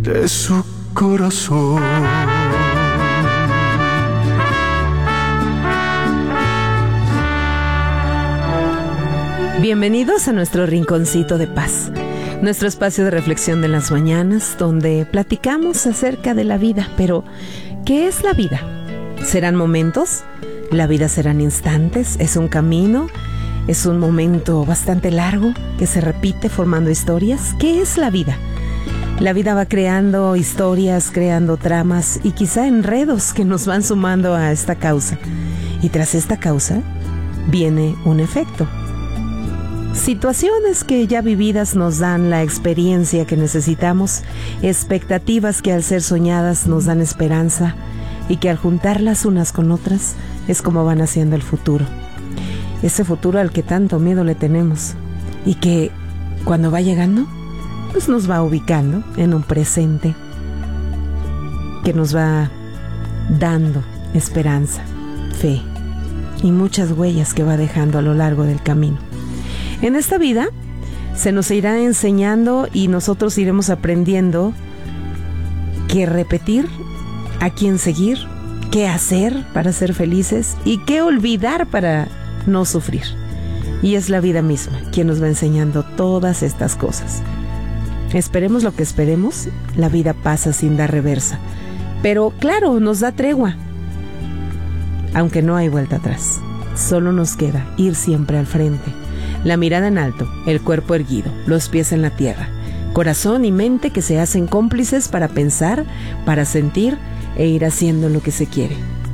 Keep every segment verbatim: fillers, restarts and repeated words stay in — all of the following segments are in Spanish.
de su corazón. Bienvenidos a nuestro rinconcito de paz, nuestro espacio de reflexión de las mañanas, donde platicamos acerca de la vida. Pero, ¿qué es la vida? ¿Serán momentos? ¿La vida serán instantes? ¿Es un camino? ¿Es un momento bastante largo que se repite formando historias? ¿Qué es la vida? La vida va creando historias, creando tramas y quizá enredos que nos van sumando a esta causa. Y tras esta causa viene un efecto. Situaciones que ya vividas nos dan la experiencia que necesitamos, expectativas que al ser soñadas nos dan esperanza y que al juntarlas unas con otras es como van haciendo el futuro. Ese futuro al que tanto miedo le tenemos y que cuando va llegando, pues nos va ubicando en un presente que nos va dando esperanza, fe y muchas huellas que va dejando a lo largo del camino. En esta vida se nos irá enseñando y nosotros iremos aprendiendo qué repetir, a quién seguir, qué hacer para ser felices y qué olvidar para no sufrir. Y es la vida misma quien nos va enseñando todas estas cosas. Esperemos lo que esperemos, la vida pasa sin dar reversa. Pero claro, nos da tregua. Aunque no hay vuelta atrás. Solo nos queda ir siempre al frente. La mirada en alto, el cuerpo erguido, los pies en la tierra, corazón y mente que se hacen cómplices para pensar, para sentir e ir haciendo lo que se quiere.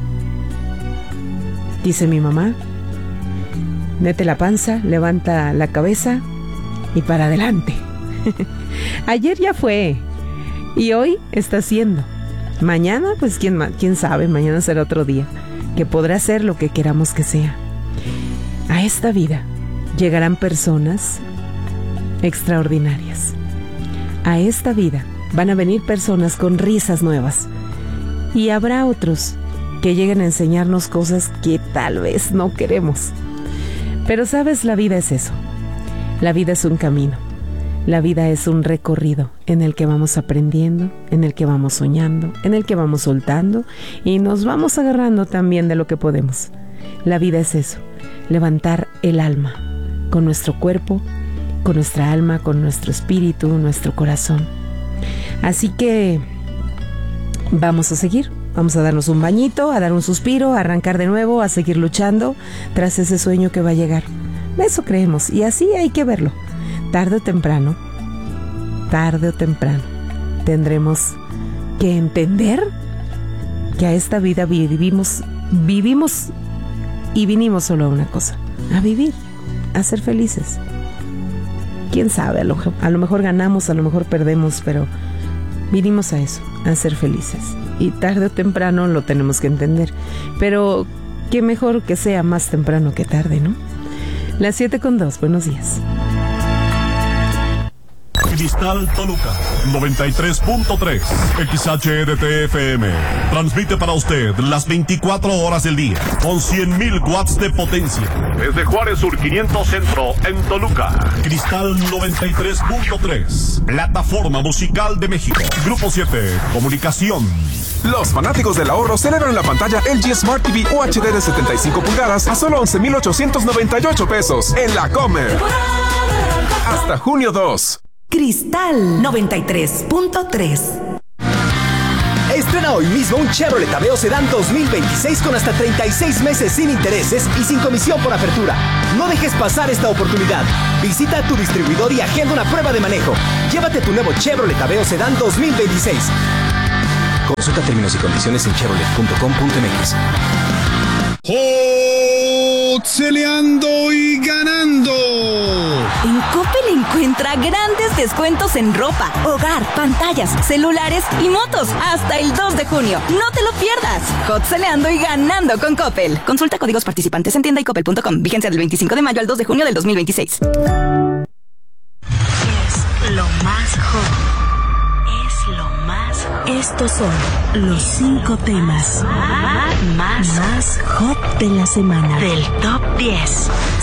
Dice mi mamá, mete la panza, levanta la cabeza y para adelante. Ayer ya fue y hoy está siendo. Mañana, pues quién, quién sabe, mañana será otro día, que podrá ser lo que queramos que sea. A esta vida llegarán personas extraordinarias. A esta vida van a venir personas con risas nuevas. Y habrá otros que lleguen a enseñarnos cosas que tal vez no queremos. Pero sabes, la vida es eso. La vida es un camino. La vida es un recorrido en el que vamos aprendiendo, en el que vamos soñando, en el que vamos soltando y nos vamos agarrando también de lo que podemos. La vida es eso, levantar el alma con nuestro cuerpo, con nuestra alma, con nuestro espíritu, nuestro corazón. Así que vamos a seguir, vamos a darnos un bañito, a dar un suspiro, a arrancar de nuevo, a seguir luchando tras ese sueño que va a llegar. Eso creemos y así hay que verlo. Tarde o temprano, tarde o temprano, tendremos que entender que a esta vida vivimos, vivimos y vinimos solo a una cosa, a vivir, a ser felices. Quién sabe, a lo, a lo mejor ganamos, a lo mejor perdemos, pero vinimos a eso, a ser felices. Y tarde o temprano lo tenemos que entender. Pero qué mejor que sea más temprano que tarde, ¿no? Las siete con dos, buenos días. Cristal Toluca, noventa y tres punto tres, X H R T F M. Transmite para usted las veinticuatro horas del día, con cien mil watts de potencia. Desde Juárez Sur quinientos Centro, en Toluca. Cristal noventa y tres punto tres, Plataforma Musical de México. Grupo siete, Comunicación. Los fanáticos del ahorro celebran la pantalla L G Smart T V U H D de setenta y cinco pulgadas a solo once mil ochocientos noventa y ocho pesos en la Comer. Hasta junio dos. Cristal noventa y tres punto tres. Estrena hoy mismo un Chevrolet Aveo Sedán dos mil veintiséis con hasta treinta y seis meses sin intereses y sin comisión por apertura. No dejes pasar esta oportunidad. Visita a tu distribuidor y agenda una prueba de manejo. Llévate tu nuevo Chevrolet Aveo Sedán dos mil veintiséis. Consulta términos y condiciones en chevrolet punto com punto m x. ¡Celeando y ganando! En Coppel encuentra grandes descuentos en ropa, hogar, pantallas, celulares y motos hasta el dos de junio. ¡No te lo pierdas! Celeando y ganando con Coppel. Consulta códigos participantes en tienda y coppel punto com. Vigencia del veinticinco de mayo al dos de junio del dos mil veintiséis. Es lo más hot. Es lo más hot. Estos son los cinco temas más, más hot de la semana. Del top diez.